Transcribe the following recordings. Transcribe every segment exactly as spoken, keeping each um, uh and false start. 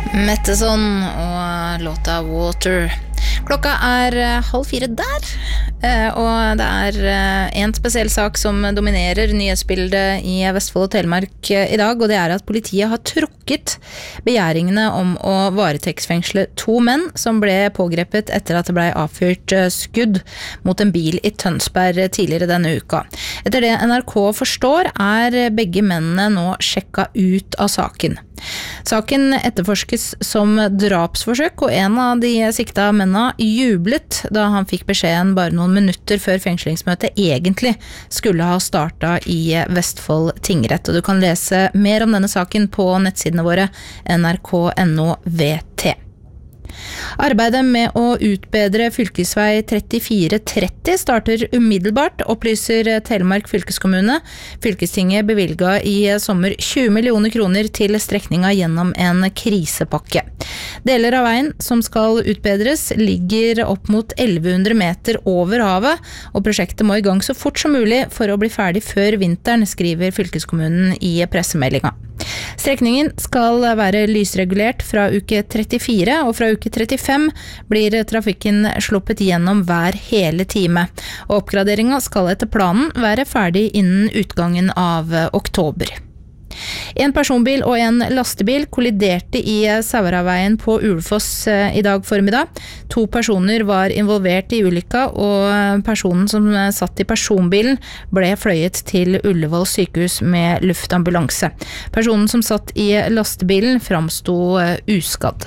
Metteson og låta Water. Klokka er halv fire der, og det er en spesiell sak som dominerer nyhetsbildet i Vestfold og Telemark i dag, og det er at politiet har trukket begjæringene om å varetektsfengsle to menn som ble pågrepet etter at det ble avfyrt skudd mot en bil i Tønsberg tidligere denne uka. Etter det N R K forstår, er begge mennene nå sjekket ut av saken. Saken etterforskes som drapsforsøk, og en av de sikta mennene jublet da han fikk beskjeden bare noen minutter før fengslingsmøtet egentlig skulle ha startet i Vestfold tingrett. Og du kan lese mer om denne saken på nettsidene våre N R K punktum N O V T. Arbeidet med å utbedre fylkesvei trettifire tretti starter umiddelbart, opplyser Telemark fylkeskommune. Fylkestinget bevilget i sommer tjue millioner kroner til strekninga gjennom en krisepakke. Deler av veien som skal utbedres ligger opp mot elleve hundre meter over havet, og prosjektet må i gang så fort som mulig for å bli ferdig før vinteren, skriver fylkeskommunen i pressemeldinga. Strekningen skal være lysregulert fra uke trettifire, og fra uke trettifem blir trafikken sluppet gjennom hver hele time. Og oppgraderingen skal etter planen være ferdig innen utgangen av oktober. En personbil og en lastebil kolliderte i Saueraveien på Ulefoss i dag formiddag. To personer var involvert i ulykka, og personen som satt i personbilen ble fløyet til Ullevål sykehus med luftambulanse. Personen som satt i lastebilen framsto uskadd.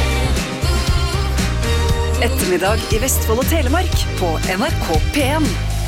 Ettermiddag i Vestfold og Telemark på N R K P en.